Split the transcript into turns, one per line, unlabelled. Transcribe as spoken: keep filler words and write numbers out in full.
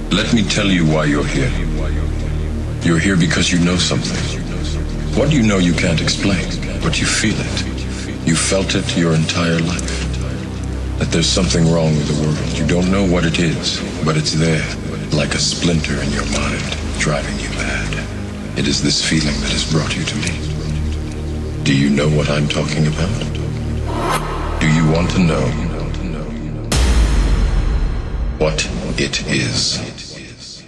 Let me tell you why you're here. You're here because you know something. What you know you can't explain, but you feel it. You felt it your entire life. That there's something wrong with the world. You don't know what it is, but it's there, like a splinter in your mind, driving you mad. It is this feeling that has brought you to me. Do you know what I'm talking about? Do you want to know what it is?